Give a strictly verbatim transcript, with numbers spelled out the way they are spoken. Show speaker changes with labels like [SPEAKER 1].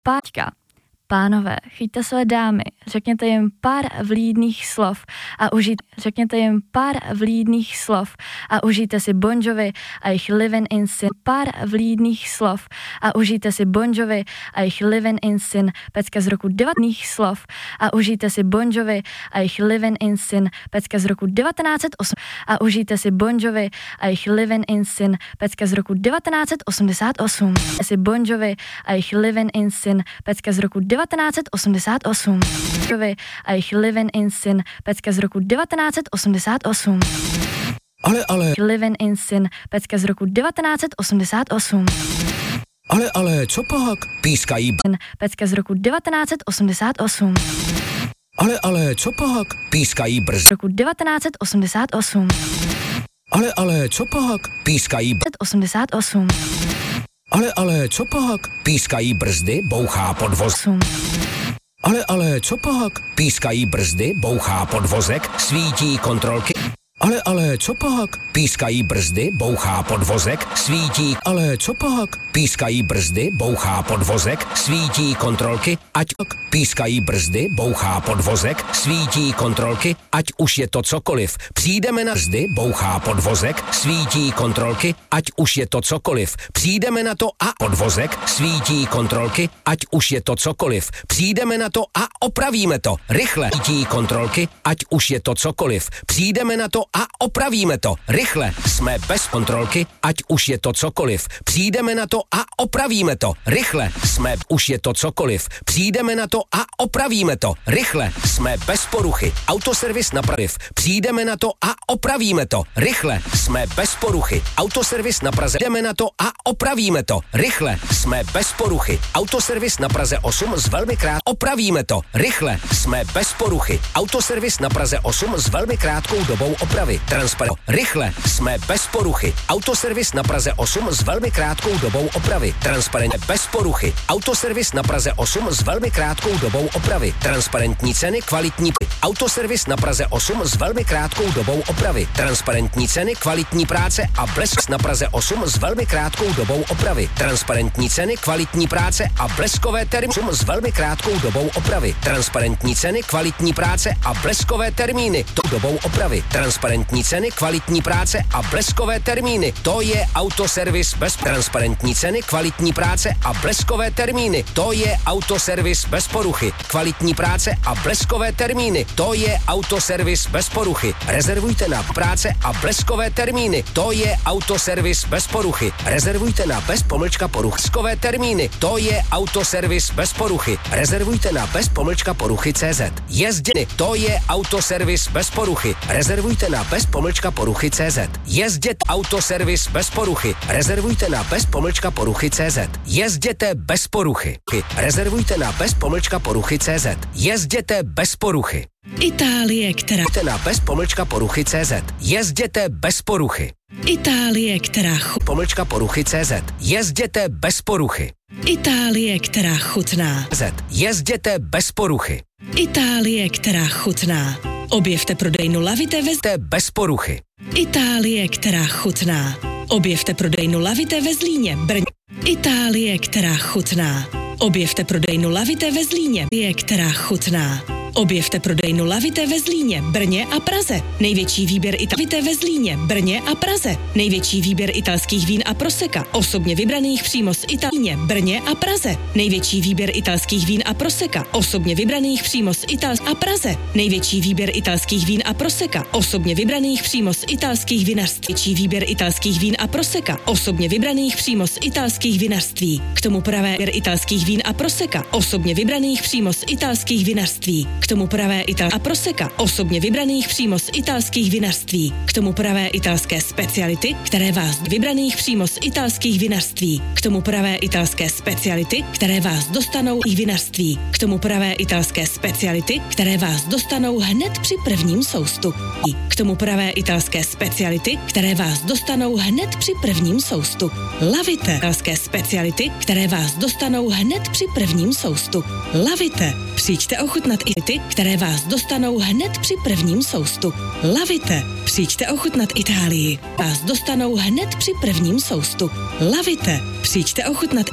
[SPEAKER 1] Páťka. Pánové, chyťte své dámy, řekněte jim pár vlídných slov a užijte, řekněte jim pár vlídných slov a užijte si Bon Jovi a jejich Living in Sin, pár vlídných slov a užijte si Bon Jovi a jejich Living in Sin, pecka z roku devatenáct slov a užijte si Bon Jovi a jejich Living in Sin, pecka z roku devatenáct set osm a užijte si Bon Jovi a jejich Living in Sin, pecka z roku devatenáct set osmdesát osm. Si Bon Jovi a jejich Living in Sin, pecka z roku devatenáct set osmdesát osm. Jovi a jejich Living in Sin, pecka z roku devatenáct set osmdesát osm.
[SPEAKER 2] Ale, ale.
[SPEAKER 1] Living in Sin, pecka z roku devatenáct set osmdesát osm.
[SPEAKER 2] Ale, ale, co pak? Pískají.
[SPEAKER 1] Pecka z roku devatenáct set osmdesát osm.
[SPEAKER 2] Ale, ale, co pak? Pískají brz.
[SPEAKER 1] Roku devatenáct set osmdesát osm.
[SPEAKER 2] Ale, ale, co pak? Pískají brz.
[SPEAKER 1] osmdesát osm.
[SPEAKER 2] Ale, ale, co pak? Pískají brzdy, bouchá podvoz. Ale, ale, co pak? Pískají brzdy, bouchá podvozek, svítí kontrolky. Ale, ale, co pak? Pískají brzdy, bouchá podvozek, svítí. Ale, co pak? Pískají brzdy, bouchá podvozek, svítí kontrolky, ať pak pískají brzdy, bouchá podvozek, svítí kontrolky, ať už je to cokoliv. Přijdeme na brzdy, bouchá podvozek, svítí kontrolky, ať už je to cokoliv. Přijdeme na to a podvozek, svítí kontrolky, ať už je to cokoliv. Přijdeme na to a opravíme to. Rychle svítí kontrolky, ať už je to cokoliv. Přijdeme na to a opravíme to. Rychle jsme bez kontrolky, ať už je to cokoliv. Přijdeme na to a opravíme to. Rychle jsme, už je to cokoliv. Přijdeme na to a opravíme to. Rychle jsme bez poruchy. Autoservis na Praze. Přijdeme na to a opravíme to. Rychle jsme bez poruchy. Autoservis na Praze. Přijdeme na to a opravíme to. Rychle jsme bez poruchy. Autoservis na Praze osm z velmi krát. Opravíme to. Rychle jsme bez poruchy. Autoservis na Praze osm s velmi krátkou dobou opravy. Transparent. Rychle jsme bez poruchy. Autoservis na Praze osm s velmi krátkou dobou opravy. Transparentně bez poruchy. Autoservis na Praze osm s velmi krátkou dobou opravy. Transparentní ceny, kvalitní. Autoservis na Praze osm s velmi krátkou dobou opravy. Transparentní ceny, kvalitní práce a blesk na Praze osm s velmi krátkou dobou opravy. Transparentní ceny, kvalitní práce a bleskové termíny s velmi krátkou dobou opravy. Transparentní ceny, kvalitní práce a bleskové termíny tou dobou opravy. Transparentní ceny, kvalitní práce a bleskové termíny. To je autoservis bez transparentní ceny, kvalitní práce a bleskové termíny. To je autoservis bez poruchy. Kvalitní práce a bleskové termíny. To je autoservis bez poruchy. Rezervujte na práce a bleskové termíny. To je autoservis bez poruchy. Rezervujte na bez pomlčka poruchskové termíny. To je autoservis bez poruchy. Rezervujte na bez pomlčka poruchy C Z. Jezděny. To je autoservis bez poruchy. Rezervujte na bez pomlčka poruchy C Z. Jezdět autoservis bez poruchy. Rezervujte na bez pomlčka poruchy C Z. Jezděte bez poruchy. Rezervujte na bez pomlčka poruchy C Z. Jezděte bez poruchy.
[SPEAKER 3] Itálie, která...
[SPEAKER 2] na bez pomlčka poruchy C Z. Jezděte bez poruchy.
[SPEAKER 3] Itálie, která...
[SPEAKER 2] Pomlčka poruchy C Z. Jezděte bez poruchy.
[SPEAKER 3] Itálie, která chutná.
[SPEAKER 2] Z. Jezděte bez poruchy.
[SPEAKER 3] Itálie, která chutná. Objevte prodejnu Lavite ve...
[SPEAKER 2] bez poruchy.
[SPEAKER 3] Itálie, která chutná. Objevte prodejnu Lavite ve Zlíně, Brně. Itálie, která chutná. Objevte prodejnu Lavite ve Zlíně, je která chutná. Objevte prodejnu Lavite ve Zlíně, Brně a Praze. Největší výběr Lavite ve Zlíně, Brně a Praze. Největší výběr italských vín a proseka, osobně vybraných přímo z Itálie, Brně a Praze. Největší výběr italských vín a proseka, osobně vybraných přímo z Itálie a Praze. Největší výběr italských vín a proseka, osobně vybraných přímo z italských vinařství. Největší výběr italských vín a proseka, osobně vybraných přímo z italských vinařství. K tomu pravé výběr italských vín a proseka, osobně vybraných přímo z italských vinařství. K tomu pravé italské a proseka, osobně vybraných přímo z italských vinařství. K tomu pravé italské speciality, které vás vybraných přímo z italských vinařství. K tomu pravé italské speciality, které vás dostanou i vinařství. K tomu pravé italské speciality, které vás dostanou hned při prvním soustu. K tomu pravé italské speciality, které vás dostanou hned při prvním soustu. Lavite. Italské speciality, které vás dostanou hned při prvním soustu. Lavite. Přijďte ochutnat i ty, které vás dostanou hned při prvním soustu. Lavite. Přijďte ochutnat Itálii. Vás dostanou hned při prvním soustu. Lavite. Přijďte ochutnat